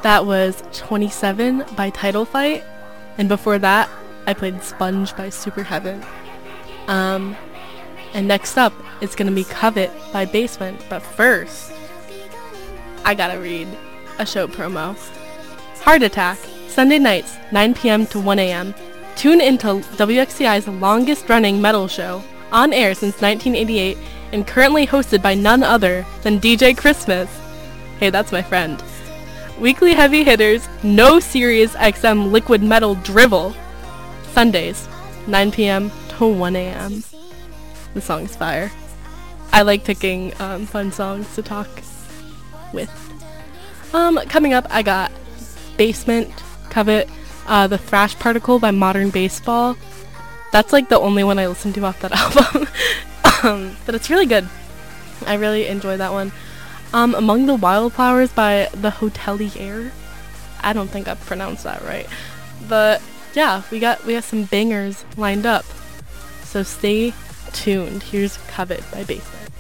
That was 27 by Title Fight. And before that, I played Sponge by Super Heaven. And next up, it's going to be Covet by Basement. But first, I gotta read a show promo. Heart Attack, Sunday nights, 9 p.m. to 1 a.m. Tune into WXCI's longest-running metal show, on air since 1988, and currently hosted by none other than DJ Christmas. Hey, that's my friend. Weekly heavy hitters, no Sirius XM liquid metal drivel. Sundays, 9 p.m. to 1 a.m. The song's fire. I like picking fun songs to talk with. Coming up, I got Basement, Covet, The Thrash Particle by Modern Baseball. That's like the only one I listened to off that album. But it's really good. I really enjoy that one. Among the Wildflowers by The Hotelier. I don't think I pronounced that right. But yeah, we got some bangers lined up. So stay tuned. Here's Covet by Basement.